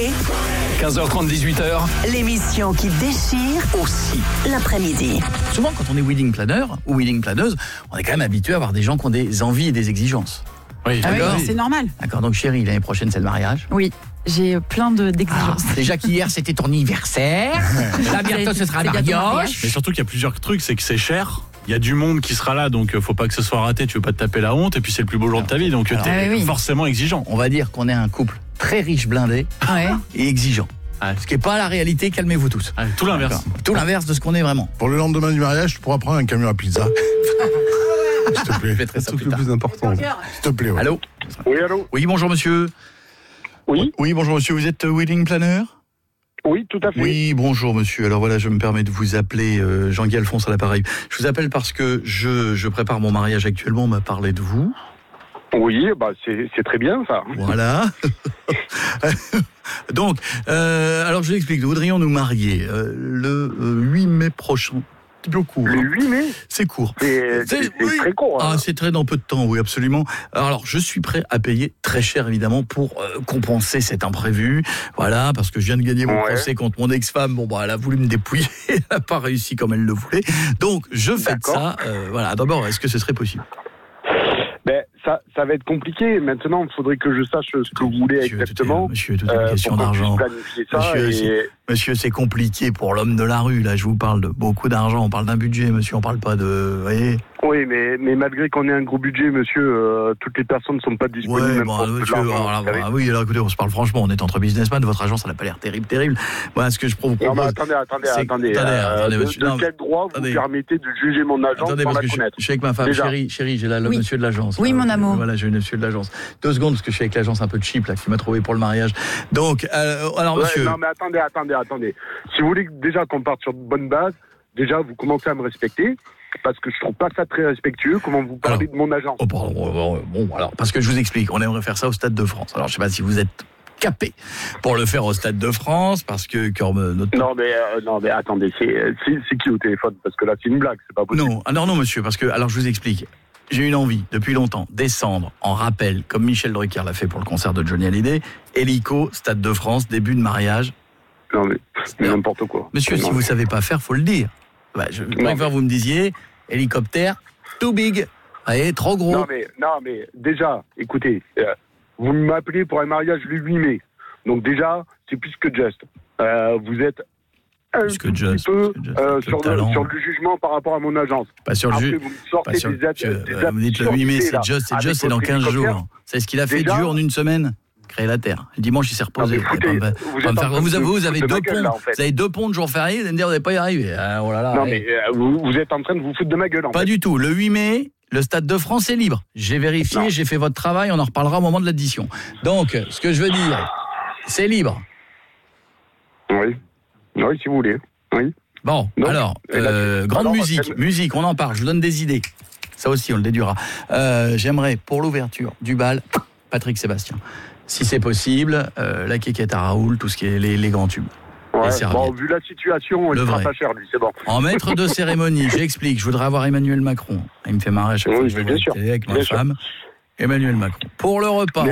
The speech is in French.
écoutez 15h30, 18h. l'émission qui déchire Aussi. l'après-midi. Souvent, quand on est wedding planner ou wedding planeuse, on est quand même habitué à avoir des gens qui ont des envies et des exigences. Oui, Ah oui, D'accord. c'est normal. D'accord, donc chérie, l'année prochaine, c'est le mariage. Oui, j'ai plein d'exigences. Déjà qu'hier, c'était ton anniversaire. Là, bientôt, ce sera le C'est bientôt le mariage. mariage. Mais surtout qu'il y a plusieurs trucs, c'est que c'est cher. Il y a du monde qui sera là, donc faut pas que ce soit raté. Tu veux pas te taper la honte, et puis c'est le plus beau jour de ta vie, donc Alors, t'es oui. forcément exigeant. On va dire qu'on est un couple très riche, blindé Ouais. et exigeant. Ouais. Ce qui n'est pas la réalité, calmez-vous tous. Ouais, tout l'inverse. D'accord. Tout l'inverse de ce qu'on est vraiment. Pour le lendemain du mariage, tu pourras prendre un camion à pizza. S'il te plaît. Je mettrai ça Tout plus le tard. plus important. S'il te plaît. Ouais. Allô ? Oui, allô? Oui, bonjour monsieur. Oui. Oui, bonjour monsieur, vous êtes wedding planner ? Oui, tout à fait. Oui, bonjour monsieur. Alors voilà, je me permets de vous appeler Jean-Guy Alphonse à l'appareil. Je vous appelle parce que je prépare mon mariage actuellement, on m'a parlé de vous. Oui, bah c'est très bien ça. Voilà. Donc, alors je vous explique, nous voudrions nous marier le 8 mai prochain. C'est bien court. Le hein. 8 mai, C'est court. c'est oui. très court. Ah, Hein. c'est très dans peu de temps, oui, absolument. Alors, je suis prêt à payer très cher, évidemment, pour compenser cet imprévu. Voilà, parce que je viens de gagner mon Ouais. procès contre mon ex-femme. Bon, bah, elle a voulu me dépouiller. Elle n'a pas réussi comme elle le voulait. Donc, je fais de ça. Voilà, d'abord, est-ce que ce serait possible ? Ben, ça va être compliqué. Maintenant, il faudrait que je sache ce que vous voulez exactement. Monsieur, tout est une question pour qu'on puisse d'argent. planifier ça. Monsieur, Monsieur, c'est compliqué pour l'homme de la rue. Là, je vous parle de beaucoup d'argent. On parle d'un budget, monsieur. On parle pas de... Vous voyez ? Oui, mais malgré qu'on ait un gros budget, monsieur, toutes les personnes ne sont pas disponibles. Ouais, même bon, pour monsieur, de l'argent, alors là, vous savez. voilà, oui, alors écoutez, on se parle franchement, on est entre businessmen, votre agence, elle n'a pas l'air terrible. Voilà, ce que je vous propose... Non, mais attendez, Attendez, monsieur, non, de quel droit vous attendez. permettez de juger mon agence Attendez, sans parce la que je connaître? suis avec ma femme. Déjà. Chérie, j'ai là le Oui. monsieur de l'agence. Oui, là. mon amour. Voilà, j'ai le monsieur de l'agence. 2 secondes, parce que je suis avec l'agence un peu cheap, là, qui m'a trouvé pour le mariage. Donc, alors, Ouais, monsieur... non, mais attendez. Si vous voulez déjà qu'on parte sur de bonnes bases, déjà, vous commencez à me respecter, parce que je trouve pas ça très respectueux, comment vous parlez de mon agence. Oh, pardon, bon, alors, parce que je vous explique, on aimerait faire ça au Stade de France. Alors, je sais pas si vous êtes capé pour le faire au Stade de France, parce que quand notre... Non, mais attendez, c'est qui au téléphone? Parce que là, c'est une blague, c'est pas possible. Non, monsieur, parce que, alors, je vous explique. J'ai une envie, depuis longtemps, descendre en rappel, comme Michel Drucker l'a fait pour le concert de Johnny Hallyday, hélico, Stade de France, début de mariage. Non, mais n'importe quoi. Monsieur, Non. si vous savez pas faire, faut le dire. Bah, je préfère que vous me disiez, hélicoptère, too big, allez, trop gros. Non, mais déjà, écoutez, vous m'appelez pour un mariage le 8 mai. Donc déjà, c'est plus que juste. Vous êtes un Plus que tout just, petit peu plus que just, avec le sur talent. le jugement par rapport à mon agence. Pas sur le Après, jus. vous me sortez Pas sur, des vous dites le 8 mai, absurdités, c'est là, juste, avec c'est dans votre 15 hélicoptère. jours. C'est ce qu'il a fait Déjà- dur en une semaine. Créer la Terre. Le dimanche, il s'est reposé. Non, mais écoutez, Pas me- vous pas êtes me en faire- train de vous se avez foutre de 2 ma gueule, ponts. là, en fait. Vous avez 2 ponts de jours fériés, vous allez me dire, vous n'allez pas y arriver. Ah, oh là là, Non, allez. mais vous êtes en train de vous foutre de ma gueule, en Pas fait. du tout. Le 8 mai, le Stade de France est libre. J'ai vérifié, Non. j'ai fait votre travail, on en reparlera au moment de l'addition. Donc, ce que je veux dire, c'est libre. Oui, si vous voulez. Oui. Bon, Non. alors, Et là, grande alors, musique, on en parle, je vous donne des idées. Ça aussi, on le déduira. J'aimerais, pour l'ouverture du bal, Patrick Sébastien. Si c'est possible, la quéquette à Raoul, tout ce qui est les grands tubes. Ouais, Les serviettes. bon, vu la situation, il Le sera vrai. pas cher, lui, c'est bon. En maître de cérémonie, j'explique, je voudrais avoir Emmanuel Macron. Il me fait marrer à chaque Oui, fois que je le bien vois sûr, à la télé avec ma bien sûr. femme. Emmanuel Macron. Pour le repas,